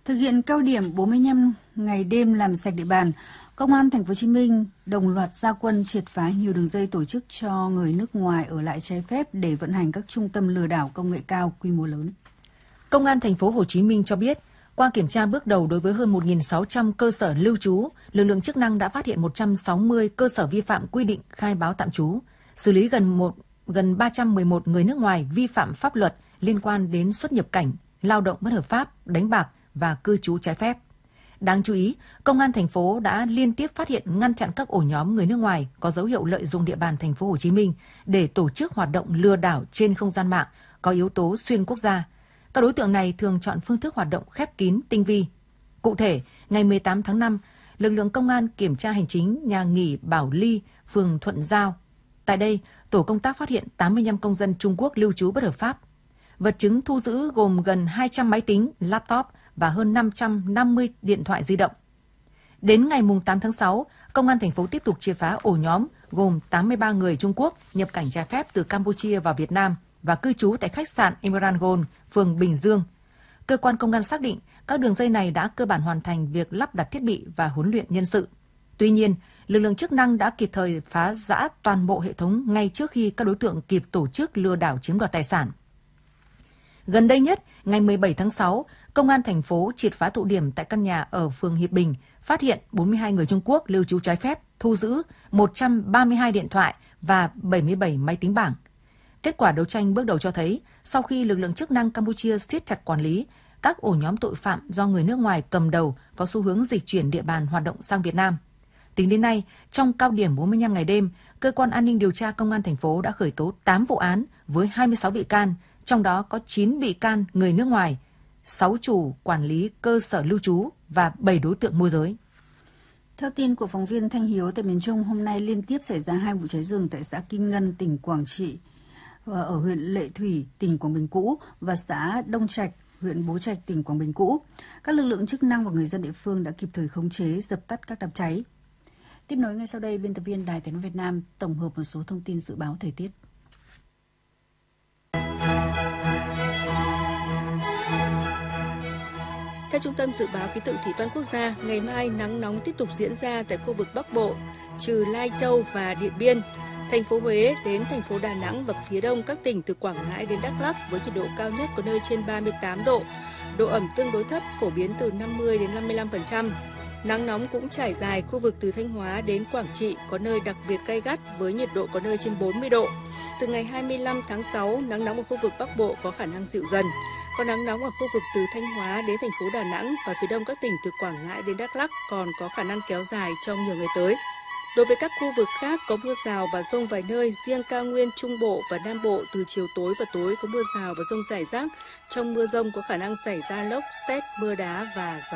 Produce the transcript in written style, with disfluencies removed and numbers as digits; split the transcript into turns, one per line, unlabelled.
Thực hiện cao điểm 45 ngày đêm làm sạch địa bàn, Công an Thành phố Hồ Chí Minh đồng loạt ra quân triệt phá nhiều đường dây tổ chức cho người nước ngoài ở lại trái phép để vận hành các trung tâm lừa đảo công nghệ cao quy mô lớn.
Công an Thành phố Hồ Chí Minh cho biết, qua kiểm tra bước đầu đối với hơn 1.600 cơ sở lưu trú, lực lượng chức năng đã phát hiện 160 cơ sở vi phạm quy định khai báo tạm trú, xử lý gần 311 người nước ngoài vi phạm pháp luật liên quan đến xuất nhập cảnh, lao động bất hợp pháp, đánh bạc và cư trú trái phép. Đáng chú ý, Công an thành phố đã liên tiếp phát hiện ngăn chặn các ổ nhóm người nước ngoài có dấu hiệu lợi dụng địa bàn Thành phố Hồ Chí Minh để tổ chức hoạt động lừa đảo trên không gian mạng có yếu tố xuyên quốc gia. Các đối tượng này thường chọn phương thức hoạt động khép kín, tinh vi. Cụ thể, ngày 18 tháng 5, lực lượng công an kiểm tra hành chính nhà nghỉ Bảo Ly, phường Thuận Giao. Tại đây, tổ công tác phát hiện 85 công dân Trung Quốc lưu trú bất hợp pháp. Vật chứng thu giữ gồm gần 200 máy tính, laptop và hơn 550 điện thoại di động. Đến ngày 8 tháng 6, Công an thành phố tiếp tục triệt phá ổ nhóm gồm 83 người Trung Quốc nhập cảnh trái phép từ Campuchia vào Việt Nam và cư trú tại khách sạn Emerald Gold, phường Bình Dương. Cơ quan công an xác định các đường dây này đã cơ bản hoàn thành việc lắp đặt thiết bị và huấn luyện nhân sự. Tuy nhiên, lực lượng chức năng đã kịp thời phá rã toàn bộ hệ thống ngay trước khi các đối tượng kịp tổ chức lừa đảo chiếm đoạt tài sản. Gần đây nhất, ngày 17 tháng 6, Công an thành phố triệt phá tụ điểm tại căn nhà ở phường Hiệp Bình, phát hiện 42 người Trung Quốc lưu trú trái phép, thu giữ 132 điện thoại và 77 máy tính bảng. Kết quả đấu tranh bước đầu cho thấy, sau khi lực lượng chức năng Campuchia siết chặt quản lý, các ổ nhóm tội phạm do người nước ngoài cầm đầu có xu hướng dịch chuyển địa bàn hoạt động sang Việt Nam. Tính đến nay, trong cao điểm 45 ngày đêm, Cơ quan An ninh điều tra Công an thành phố đã khởi tố 8 vụ án với 26 bị can, trong đó có 9 bị can người nước ngoài, 6 chủ quản lý cơ sở lưu trú và 7 đối tượng môi giới.
Theo tin của phóng viên Thanh Hiếu tại miền Trung, hôm nay liên tiếp xảy ra 2 vụ cháy rừng tại xã Kim Ngân, tỉnh Quảng Trị, ở huyện Lệ Thủy, tỉnh Quảng Bình cũ và xã Đông Trạch, huyện Bố Trạch, tỉnh Quảng Bình cũ. Các lực lượng chức năng và người dân địa phương đã kịp thời khống chế, dập tắt các đám cháy. Tiếp nối ngay sau đây, biên tập viên Đài Tiếng nói Việt Nam tổng hợp một số thông tin dự báo thời tiết.
Theo Trung tâm Dự báo Khí tượng Thủy văn Quốc gia, ngày mai nắng nóng tiếp tục diễn ra tại khu vực Bắc Bộ, trừ Lai Châu và Điện Biên. Thành phố Huế đến thành phố Đà Nẵng và phía đông các tỉnh từ Quảng Ngãi đến Đắk Lắk với nhiệt độ cao nhất có nơi trên 38 độ. Độ ẩm tương đối thấp, phổ biến từ 50 đến 55%. Nắng nóng cũng trải dài khu vực từ Thanh Hóa đến Quảng Trị, có nơi đặc biệt gay gắt với nhiệt độ có nơi trên 40 độ. Từ ngày 25 tháng 6, nắng nóng ở khu vực Bắc Bộ có khả năng dịu dần. Còn nắng nóng ở khu vực từ Thanh Hóa đến thành phố Đà Nẵng và phía đông các tỉnh từ Quảng Ngãi đến Đắk Lắk còn có khả năng kéo dài trong nhiều ngày tới. Đối với các khu vực khác có mưa rào và dông vài nơi, riêng cao nguyên Trung Bộ và Nam Bộ từ chiều tối và tối có mưa rào và dông rải rác. Trong mưa dông có khả năng xảy ra lốc, sét, mưa đá và gió.